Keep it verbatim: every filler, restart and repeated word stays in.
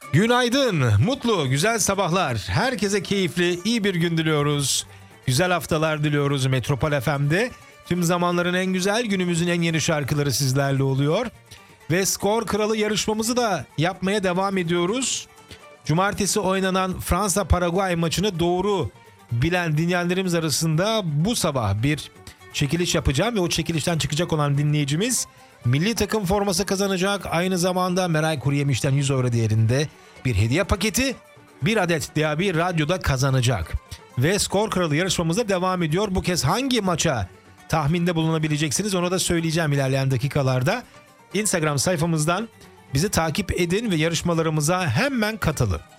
Günaydın, mutlu, güzel sabahlar. Herkese keyifli, iyi bir gün diliyoruz. Güzel haftalar diliyoruz Metropol F M'de. Tüm zamanların en güzel, günümüzün en yeni şarkıları sizlerle oluyor. Ve Skor Kralı yarışmamızı da yapmaya devam ediyoruz. Cumartesi oynanan Fransa-Paraguay maçını doğru bilen dinleyenlerimiz arasında bu sabah bir çekiliş yapacağım. Ve o çekilişten çıkacak olan dinleyicimiz milli takım forması kazanacak. Aynı zamanda Meray Kuruyemiş'ten yüz euro değerinde bir hediye paketi, bir adet D A B radyoda kazanacak. Ve Skor Kralı yarışmamıza devam ediyor. Bu kez hangi maça tahminde bulunabileceksiniz onu da söyleyeceğim ilerleyen dakikalarda. Instagram sayfamızdan bizi takip edin ve yarışmalarımıza hemen katılın.